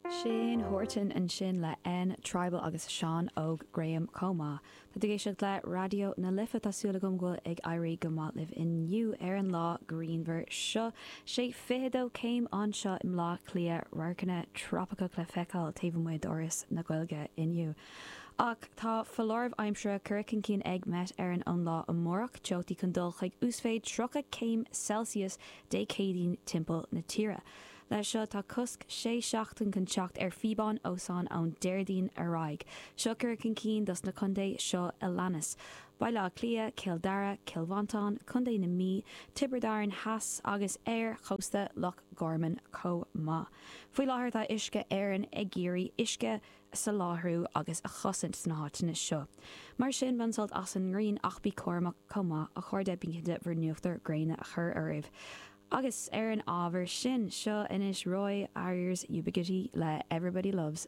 Sin Horton and sin le N Tribal agus Sean Og Graham Coma. Tá géisiach le radio na lifa tásúla gomgóil ag airí go máit live inniu ar an lá Greenver seo. Sé fidó céim an seo im lá clia rarcanna tropica le feicáil taobh doras na ghilge inniu. Ach tá fallorb aimsre curcin cín ag met ar an lá amórach teochtaí chun dul chuig úsféid 30°C dé céadín timpeall na tíre. Leis seo tá cusc 6 chun teacht ar fibán ósán ann deirdín aráig. Seo curcin cín dus na chundé seo i leanas. Baile clia, Kildara, Kilvantán, chundé na mí, Tiberdarin Haas agus air chosta Loch Gorman có má. Fuoi láthair tá isce éireann ag géirí isce sa láthrú agus a chosint sna háitina seo. Mar sin bansalt as an ngrian ach bí cormach comá a chuirde bíide bhar nuachtar gréine a chur aribh. Agus ar an ábhar sin seo inis Roy Ayers Ubiquity le Everybody Loves